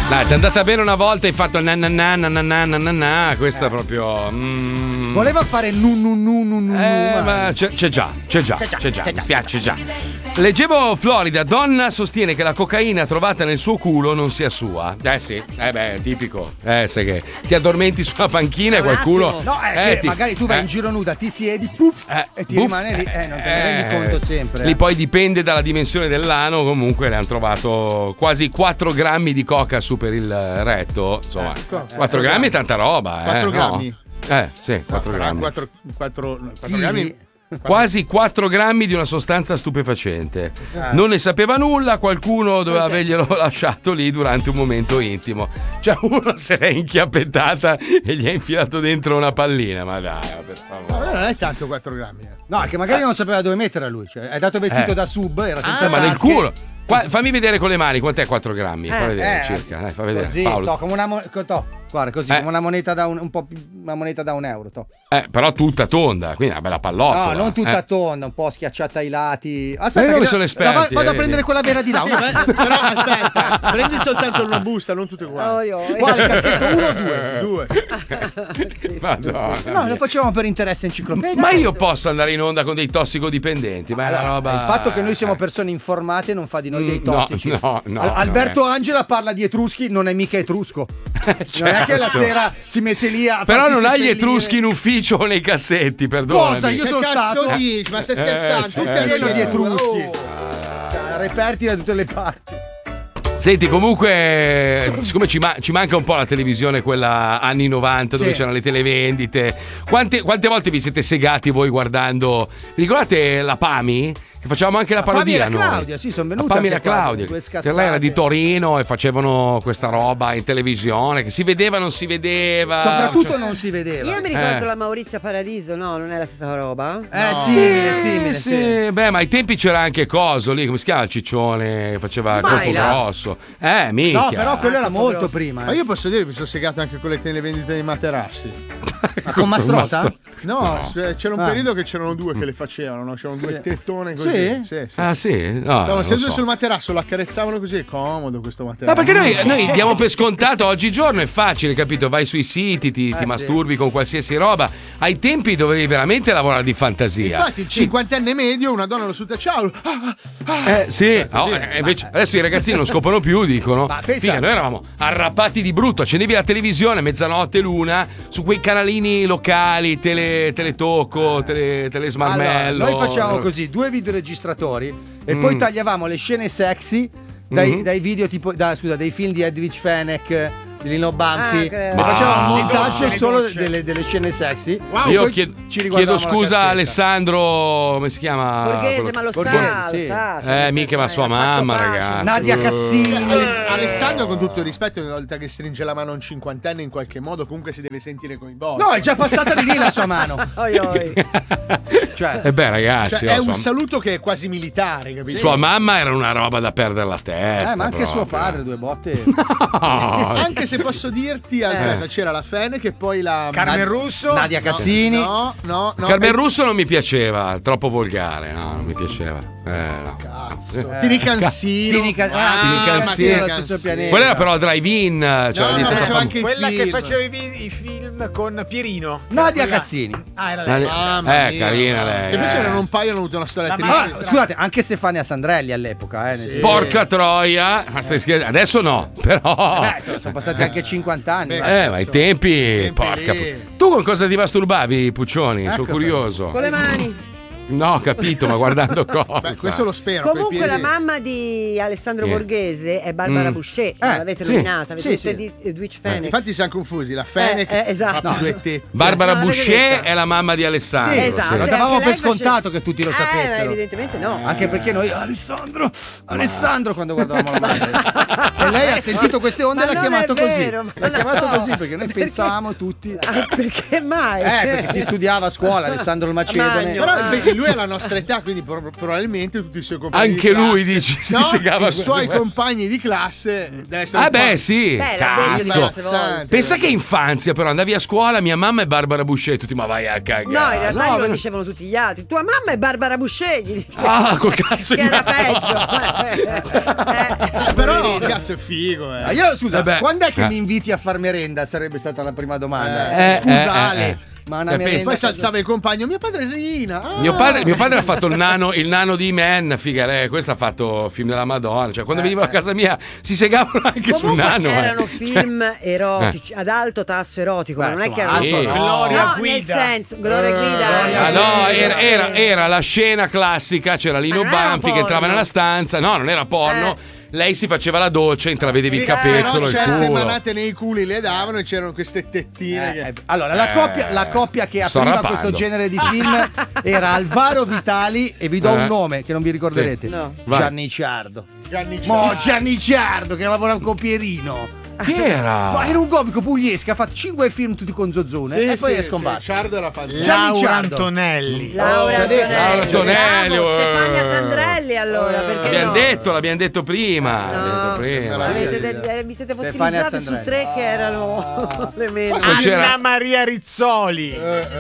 Dai, ti è andata bene una volta, hai fatto na, questa proprio. Voleva fare nu. Ma c'è già. Mi spiace già. Leggevo Florida, donna sostiene che la cocaina trovata nel suo culo non sia sua. Sì, tipico. Sai che ti addormenti sulla panchina e qualcuno. No, è che magari tu vai in giro nuda, ti siedi, puff, e ti rimane lì. Non te ne rendi conto sempre. Lì poi dipende dalla dimensione dell'ano. Comunque le hanno trovato quasi 4 grammi di coca su per il retto. Insomma, 4 grammi è tanta roba. 4 grammi? Sì, 4 grammi. 4 grammi. Quasi 4 grammi di una sostanza stupefacente. Non ne sapeva nulla, qualcuno doveva averglielo lasciato lì durante un momento intimo. Cioè uno se l'è inchiappettata e gli ha infilato dentro una pallina. Ma dai, per favore. Ma non è tanto 4 grammi. No, è che magari non sapeva dove metterla lui. Cioè, è dato vestito da sub, era senza ma nel culo. Fammi vedere con le mani quant'è 4 grammi. Fa vedere circa. Fa vedere. Così, Paolo. come una guarda, così, come una moneta da una moneta da €1. Però tutta tonda, quindi una bella pallottola. No, non tutta tonda, un po' schiacciata ai lati. Aspetta, che sono esperti. Vado a prendere quella vera di là. Però aspetta, prendi soltanto una busta, non tutte uguali. Quale cassetto? 1 o 2? 2. Madonna. No, lo facciamo per interesse enciclopedico. Ma io posso andare in onda con dei tossicodipendenti? Ma è una roba. Il fatto che noi siamo persone informate non fa di noi dei tossici. No, Alberto Angela parla di etruschi, non è mica etrusco. Non è che la sera si mette lì a Però farsi non hai gli seppellire. etruschi in ufficio o nei cassetti, perdonami. Cosa? Io sono stato. Dici? Ma stai scherzando? Tutto è pieno di etruschi. Reperti da tutte le parti. Senti, comunque, siccome ci manca un po' la televisione, quella anni 90, dove c'erano le televendite, quante volte vi siete segati voi guardando? Vi ricordate la Pami? Che facevamo anche la parodia. Pamela Claudia, sì, sono venuta. Pamela Claudia, che lei era di Torino e facevano questa roba in televisione che si vedeva, non si vedeva. Soprattutto non si vedeva. Io mi ricordo la Maurizia Paradiso, no? Non è la stessa roba? Simile. Sì. Beh, ma ai tempi c'era anche coso lì, come si chiama il ciccione che faceva il colpo grosso. Minchia. No, però quello era molto prima. Ma io posso dire che mi sono segato anche con le televendite dei materassi. Ma con Mastrota? No, c'era un periodo che c'erano 2 che le facevano, no? C'erano 2 tettone così. Sì? Ah, sì? No, stavano seduti sul materasso, lo accarezzavano così, è comodo questo materasso. Ma perché noi diamo per scontato, oggigiorno è facile, capito? Vai sui siti, ti masturbi con qualsiasi roba. Ai tempi dovevi veramente lavorare di fantasia. Infatti il cinquantenne medio, una donna lo suta, ciao. Sì, invece adesso i ragazzini non scopano più, dicono. Ma pensa, figa, noi eravamo arrappati di brutto, accendevi la televisione mezzanotte l'una su quei canalini locali, Teletocco, Telesmarmello. Allora, noi facciamo così, 2 videoregistratori e poi tagliavamo le scene sexy dai video tipo dai film di Edwige Fenech, di Lino Banfi. Facevamo un montaggio solo delle scene sexy. Wow, io chiedo scusa a Alessandro, come si chiama? Borghese, ma lo sa. Mica ma sua mamma, ragazzi. Nadia Cassini. Alessandro, con tutto il rispetto, una volta che stringe la mano a un cinquantenne in qualche modo comunque si deve sentire con i boss. No, è già passata di lì la sua mano. Cioè, beh, ragazzi, è un saluto che è quasi militare, capito? Sua mamma era una roba da perdere la testa. Ma anche suo padre, 2 botte. Anche se posso dirti, c'era la Fene che poi la Carmen Russo, Nadia Cassini. No. Carmen Russo non mi piaceva, troppo volgare, no, non mi piaceva. No. Cazzo. Tini Cansino. Tini Cansino allo stesso pianeta. Quella era però drive-in, faceva anche quella film. che faceva i film con Pierino. Nadia Cassini. Era lei. Carina lei. Che invece erano un paio, hanno avuto una storia triste. Scusate, anche Stefania Sandrelli all'epoca, Porca troia, ma stai scherzando? Adesso no, però. Sono passati anche 50 anni. Ma ai tempi porca. Tu con cosa ti masturbavi, Puccioni? Sono curioso. Con le mani. No, ho capito, ma guardando cosa? Beh, questo lo spero. Comunque la mamma di Alessandro Borghese è Barbara Boucher, l'avete nominata, avete detto di Edwige Fenech. Infatti siamo confusi, la Fenech esatto. Barbara Boucher è la mamma di Alessandro. Sì, esatto. Lo davamo per scontato che tutti lo sapessero. Evidentemente no. Anche perché noi Alessandro quando guardavamo la madre. E lei ha sentito queste onde e l'ha chiamato così. L'ha chiamato così perché noi pensavamo tutti. Perché mai? Perché si studiava a scuola, Alessandro il Macedone. Però lui è la nostra età, quindi probabilmente tutti i suoi compagni anche di classe, lui dici si segava i suoi compagni di classe deve essere ah beh sì, cazzo. Pensa che infanzia, però andavi a scuola, mia mamma è Barbara Boucher, tutti ma vai a cagare. No, in realtà lo dicevano tutti gli altri. Tua mamma è Barbara Boucher, gli ah, col cazzo che era peggio. Però cazzo è figo. Io scusa, quando è che mi inviti a far merenda? Sarebbe stata la prima domanda. Scusa Ale. Ma una merenda. Poi si alzava il compagno, mio padre Rina. Mio padre ha fatto il nano di Man, figa lei, questo ha fatto film della Madonna, cioè quando venivano a casa mia si segavano anche sul nano. Erano film erotici, ad alto tasso erotico, ma non è che erano Gloria Guida. Nel senso, Gloria Guida. Ah no, era la scena classica, c'era Lino Banfi che entrava nella stanza, no, non era porno. Lei si faceva la doccia, intravedevi il capezzolo, il certe culo. manate nei culi le davano e c'erano queste tettine. Allora, la coppia che apriva questo genere di film era Alvaro Vitali e vi do un nome che non vi ricorderete. No. Gianni Ciardo. Gianni Ciardo che lavora con Pierino. Chi era? Ma era un comico pugliese che ha fatto 5 film tutti con Zozone e poi è scomparso. Ciardo era fantastico. Laura Antonelli. Laura Antonelli. Stefania Sandrelli, allora, perché l'abbiamo detto prima. vi siete fossilizzati su 3 che erano le mele. Anna Maria Rizzoli.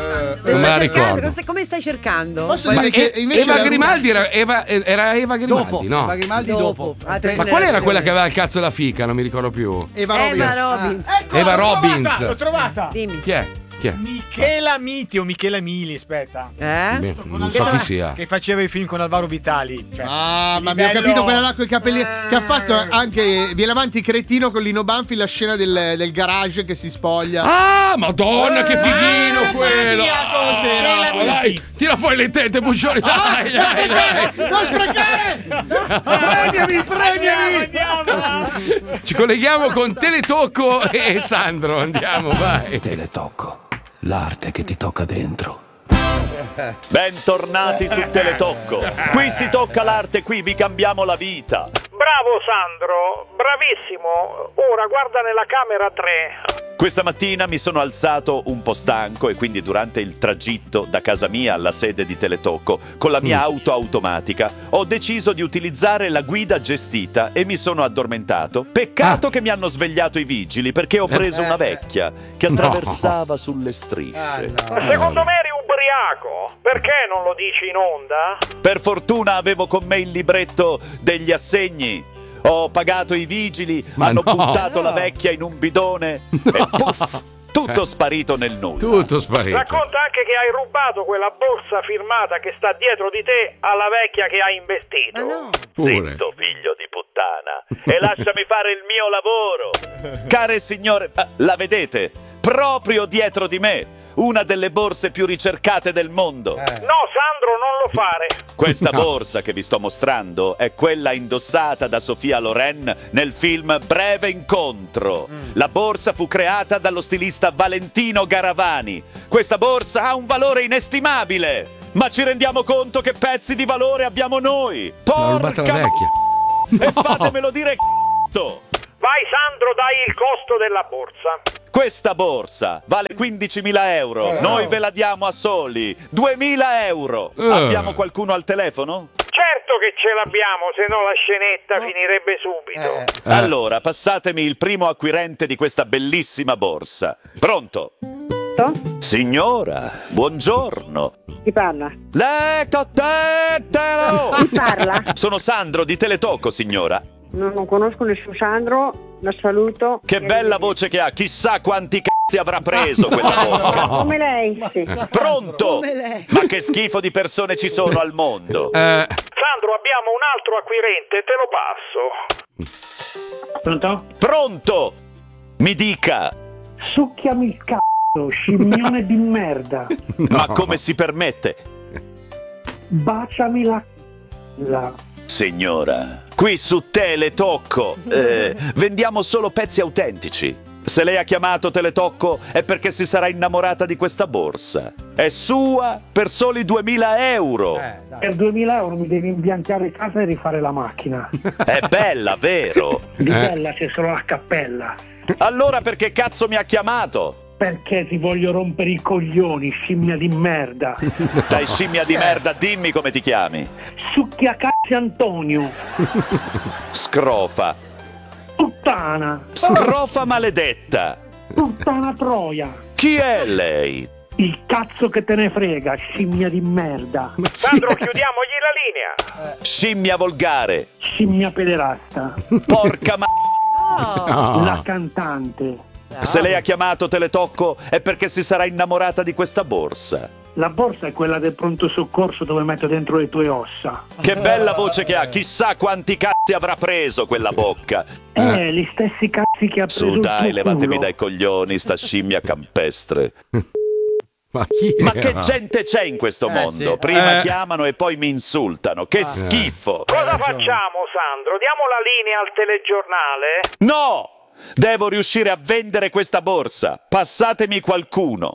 Come stai cercando? Posso dire che invece Eva Grimaldi era Eva Grimaldi, dopo, no? Eva Grimaldi dopo. Ma qual era quella che aveva il cazzo e la fica? Non mi ricordo più. Eva Robbins. Eva Robbins. L'ho trovata. Dimmi. Chi è? Michela Miti o Michela Mili, aspetta. Non so chi sia. Che faceva i film con Alvaro Vitali. Cioè, ma abbiamo capito quella là con i capelli. Che ha fatto anche Viene avanti cretino con Lino Banfi, la scena del garage che si spoglia. Ah, madonna, che fighino quello! Dai, tira fuori le tette, Puccioni. Dai. Non sprecare! Premiami! Andiamo! Ci colleghiamo con Teletocco e Sandro. Andiamo, vai. Teletocco, l'arte che ti tocca dentro. Bentornati su Teletocco. Qui si tocca l'arte, qui vi cambiamo la vita. Bravo Sandro, bravissimo. Ora guarda nella camera 3. Questa mattina mi sono alzato un po' stanco e quindi durante il tragitto da casa mia alla sede di Teletocco con la mia auto automatica ho deciso di utilizzare la guida gestita e mi sono addormentato. Peccato che mi hanno svegliato i vigili perché ho preso una vecchia che attraversava sulle strisce. Secondo me eri ubriaco. Perché non lo dici in onda? Per fortuna avevo con me il libretto degli assegni. Ho pagato i vigili, hanno buttato la vecchia in un bidone e puff, tutto sparito nel nulla. Tutto sparito. Racconta anche che hai rubato quella borsa firmata che sta dietro di te alla vecchia che hai investito. Zitto, figlio di puttana, e lasciami fare il mio lavoro. Care signore, la vedete? Proprio dietro di me. Una delle borse più ricercate del mondo. No, Sandro, non lo fare. Questa borsa che vi sto mostrando è quella indossata da Sofia Loren nel film Breve Incontro. La borsa fu creata dallo stilista Valentino Garavani. Questa borsa ha un valore inestimabile. Ma ci rendiamo conto che pezzi di valore abbiamo noi? Porca la vecchia. E fatemelo dire Vai Sandro, dai il costo della borsa. Questa borsa vale 15.000 euro. Noi ve la diamo a soli 2.000 euro. Abbiamo qualcuno al telefono? Certo che ce l'abbiamo, se no la scenetta finirebbe subito. Allora, passatemi il primo acquirente di questa bellissima borsa. Pronto? Signora, buongiorno. Chi parla? Chi parla? Sono Sandro di Teletocco, signora. Non conosco nessun Sandro, la saluto. Che bella voce che ha, chissà quanti cazzi avrà preso quella bocca. Come lei? Sì. Pronto? Ma che schifo di persone ci sono al mondo. Sandro, abbiamo un altro acquirente, te lo passo. Pronto? Pronto? Mi dica. Succhiami il c***o, scimmione di merda. Ma come si permette? Baciami la Signora, qui su Teletocco vendiamo solo pezzi autentici. Se lei ha chiamato Teletocco è perché si sarà innamorata di questa borsa. È sua per soli 2.000 euro. Per 2.000 euro mi devi imbiancare casa e rifare la macchina. È bella, vero? Di bella c'è solo la cappella. Allora perché cazzo mi ha chiamato? Perché ti voglio rompere i coglioni, scimmia di merda. Dai, scimmia di merda, dimmi come ti chiami. Succhiacazzi Antonio. Scrofa. Puttana. Scrofa maledetta. Puttana troia. Chi è lei? Il cazzo che te ne frega, scimmia di merda. Sandro, chiudiamogli la linea. Scimmia volgare. Scimmia pederasta. Porca ma... La cantante. Se lei ha chiamato Teletocco è perché si sarà innamorata di questa borsa. La borsa è quella del pronto soccorso dove metto dentro le tue ossa. Che bella voce che ha, chissà quanti cazzi avrà preso quella bocca. Gli stessi cazzi che ha preso Su il dai, tuo levatemi culo. dai coglioni, sta scimmia campestre. Ma chi Ma era? che gente c'è in questo mondo? Prima chiamano e poi mi insultano. Che schifo. Cosa facciamo, Sandro? Diamo la linea al telegiornale? No! Devo riuscire a vendere questa borsa. Passatemi qualcuno.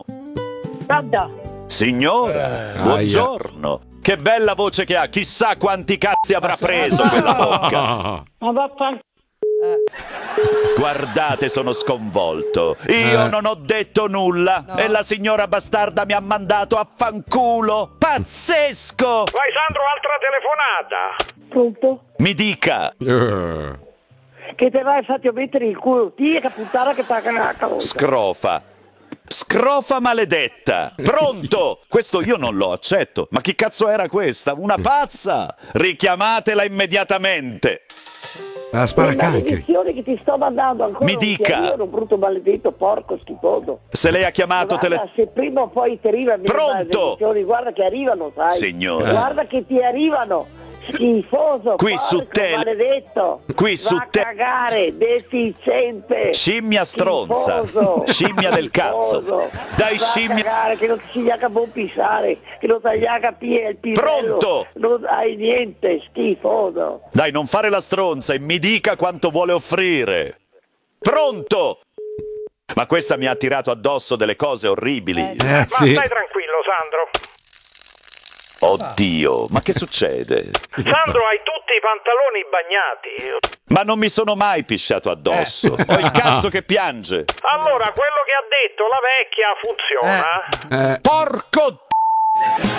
Signora, buongiorno. Che bella voce che ha. Chissà quanti cazzi avrà preso quella bocca. Ma vaffanculo. Guardate, sono sconvolto. Io non ho detto nulla e la signora bastarda mi ha mandato a fanculo. Pazzesco! Vai, Sandro, altra telefonata. Pronto? Mi dica. Che te vai fatti mettere il culo. Tia che puttana che t'ha cagato. Scrofa. Scrofa maledetta. Pronto? Questo io non lo accetto. Ma chi cazzo era questa? Una pazza? Richiamatela immediatamente. La sparacancri. Maledizione che ti sto mandando ancora. Mi dica. Io brutto maledetto, porco schifoso. Se lei ha chiamato Guarda, se prima o poi ti arrivano le Pronto? maledizioni, guarda che arrivano, sai. Signora. Guarda che ti arrivano. Schifoso, Qui porco su te- maledetto. Qui su Va a te- cagare, deficiente. Scimmia stronza. Schifoso. Scimmia del cazzo. Schifoso. Dai, Va a scimmia. cagare, che non ti si gliaca buon pisare, che non ti gliaca il pisello. Pronto? Non hai niente, schifoso. Dai, non fare la stronza e mi dica quanto vuole offrire. Pronto? Ma questa mi ha tirato addosso delle cose orribili. Ma stai tranquillo, Sandro. Oddio, ma che succede? Sandro, hai tutti i pantaloni bagnati. Ma non mi sono mai pisciato addosso. Ho il cazzo che piange. Allora, quello che ha detto la vecchia funziona? Porco